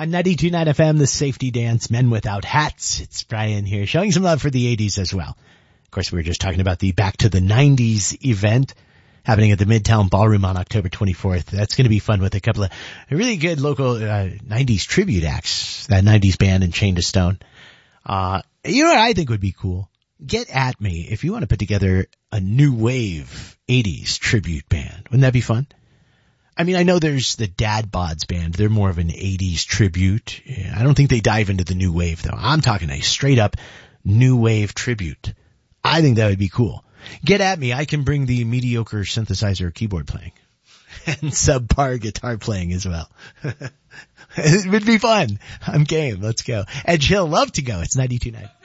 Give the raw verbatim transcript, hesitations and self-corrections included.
On ninety-two point nine F M, the Safety Dance, Men Without Hats. It's Brian here, showing some love for the eighties as well. Of course, we were just talking about the Back to the nineties event happening at the Midtown Ballroom on October twenty-fourth. That's going to be fun with a couple of really good local uh, nineties tribute acts. That nineties band and Chained to Stone. Uh, you know what I think would be cool? Get at me if you want to put together a new wave eighties tribute band. Wouldn't that be fun? I mean, I know there's the Dad Bods band. They're more of an eighties tribute. I don't think they dive into the new wave though. I'm talking a straight up new wave tribute. I think that would be cool. Get at me. I can bring the mediocre synthesizer keyboard playing and subpar guitar playing as well. It would be fun. I'm game. Let's go. Edge Hill, love to go. It's ninety-two point nine.